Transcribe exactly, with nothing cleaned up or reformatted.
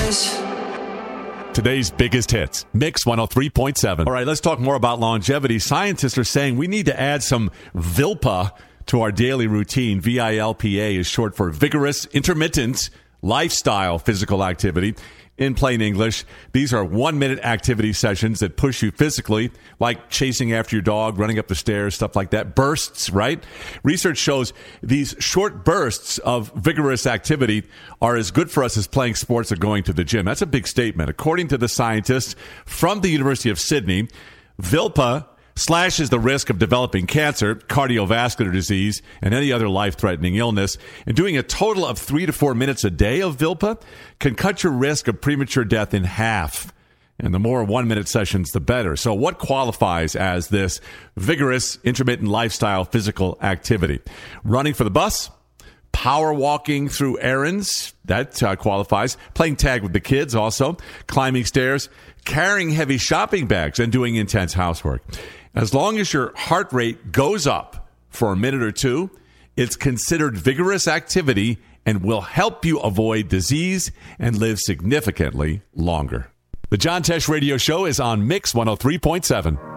eyes. Today's biggest hits, Mix one oh three point seven. All right, let's talk more about longevity. Scientists are saying we need to add some Vilpa to our daily routine. V I L P A is short for vigorous, intermittent lifestyle physical activity. In plain English, these are one-minute activity sessions that push you physically, like chasing after your dog, running up the stairs, stuff like that. Bursts, right? Research shows these short bursts of vigorous activity are as good for us as playing sports or going to the gym. That's a big statement. According to the scientists from the University of Sydney, Vilpa slashes the risk of developing cancer, cardiovascular disease, and any other life-threatening illness. And doing a total of three to four minutes a day of Vilpa can cut your risk of premature death in half. And the more one-minute sessions, the better. So what qualifies as this vigorous, intermittent lifestyle physical activity? Running for the bus, power walking through errands, that uh, qualifies. Playing tag with the kids also. Climbing stairs, carrying heavy shopping bags, and doing intense housework. As long as your heart rate goes up for a minute or two, it's considered vigorous activity and will help you avoid disease and live significantly longer. The John Tesh Radio Show is on Mix one oh three point seven.